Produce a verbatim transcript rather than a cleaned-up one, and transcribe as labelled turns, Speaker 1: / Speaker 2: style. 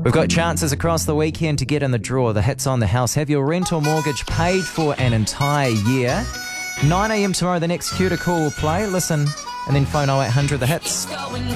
Speaker 1: We've got chances across the weekend to get in the draw. The hits on the house. Have your rental mortgage paid for an entire year. nine a.m. tomorrow, the next Q to Call will play. Listen, and then phone oh eight hundred the hits.